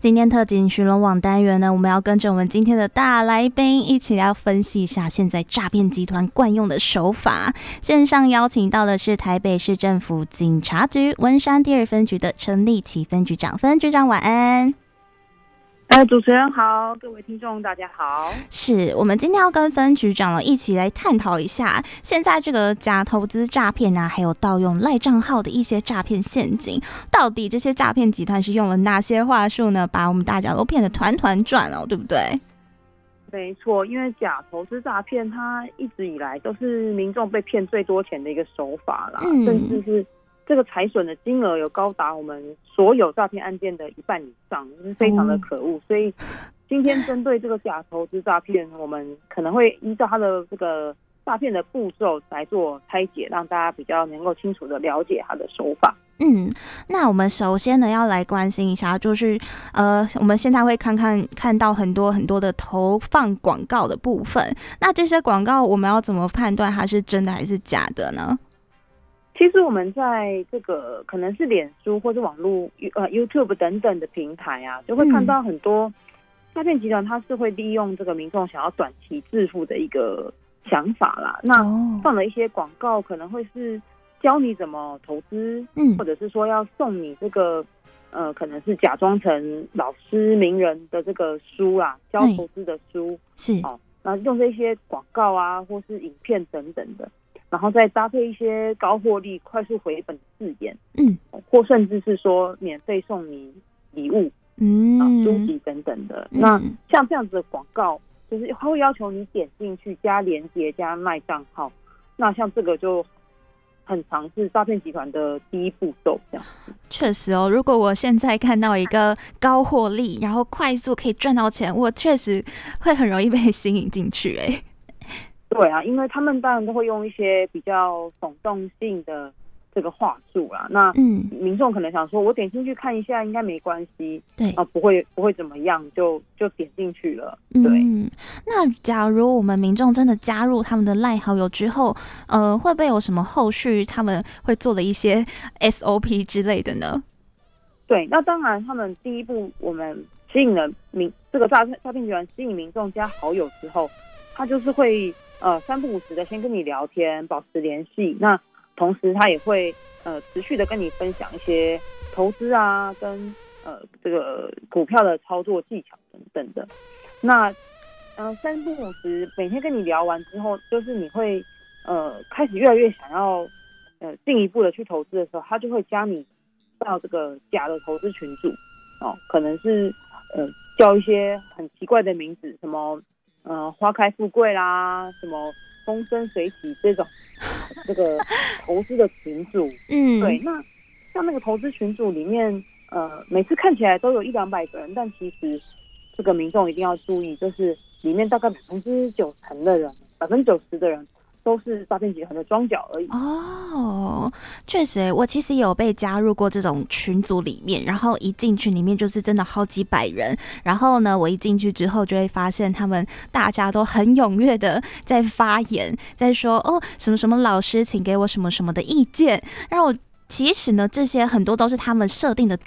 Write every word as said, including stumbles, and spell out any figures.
今天特警巡逻网单元呢，我们要跟着我们今天的大来宾一起来分析一下现在诈骗集团惯用的手法。线上邀请到的是台北市政府警察局文山第二分局的陈立奇分局长，分局长晚安。 呃，主持人好，各位听众大家好。 是我们今天要跟分局长一起来探讨一下现在这个假投资诈骗啊，还有盗用赖账号的一些诈骗陷阱，到底这些诈骗集团是用了哪些话术呢？把我们大家都骗得团团转哦，对不对？ 没错，因为假投资诈骗它一直以来都是民众被骗最多钱的一个手法啦，嗯、甚至是这个财损的金额有高达我们所有诈骗案件的一半以上，是非常的可恶。嗯、所以今天针对这个假投资诈骗，我们可能会依照它的这个诈骗的步骤来做拆解，让大家比较能够清楚的了解它的手法。 嗯，那我们首先呢要来关心一下，就是呃，我们现在会看看看到很多很多的投放广告的部分，那这些广告我们要怎么判断它是真的还是假的呢？ 其实我们在这个可能是脸书或者网络呃 YouTube 等等的平台啊，就会看到很多诈骗集团，它是会利用这个民众想要短期致富的一个想法啦。那放了一些广告，可能会是教你怎么投资，嗯，或者是说要送你这个呃，可能是假装成老师名人的这个书啦，教投资的书是哦，然后用这些广告啊，或是影片等等的。然后再搭配一些高获利、快速回本的字眼，嗯，或甚至是说免费送你礼物，嗯，啊，书籍等等的。嗯、那像这样子的广告，就是他会要求你点进去加连结、加赖账号。那像这个就很常是诈骗集团的第一步骤，这样子。 确实哦，如果我现在看到一个高获利，然后快速可以赚到钱，我确实会很容易被吸引进去，哎。 对啊，因为他们当然都会用一些比较耸动性的这个话术啦。那嗯，民众可能想说，我点进去看一下，应该没关系，对啊，不会不会怎么样，就就点进去了。对， 嗯，那假如我们民众真的加入他们的赖好友之后，呃，会不会有什么后续他们会做的一些 S O P 之类的呢？ 对，那当然，他们第一步我们吸引了民这个诈诈骗集团吸引民众加好友之后，他就是会。呃，三不五时的先跟你聊天，保持联系。那同时他也会呃持续的跟你分享一些投资啊，跟呃这个股票的操作技巧等等的。那呃三不五时每天跟你聊完之后，就是你会呃开始越来越想要呃进一步的去投资的时候，他就会加你到这个假的投资群组哦，可能是呃叫一些很奇怪的名字，什么。呃，花开富贵啦，什么风生水起这种这个投资的群组，嗯，对，那像那个投资群组里面，呃，每次看起来都有一两百个人，但其实这个民众一定要注意，就是里面大概百分之九成的人，百分之九十的人。都是诈骗集团的庄脚而已。 哦，确实，我其实也有被加入过这种群组里面，然后一进去里面就是真的好几百人，然后呢，我一进去之后就会发现他们大家都很踊跃的在发言，在说哦什么什么老师，请给我什么什么的意见，然后我其实呢，这些很多都是他们设定的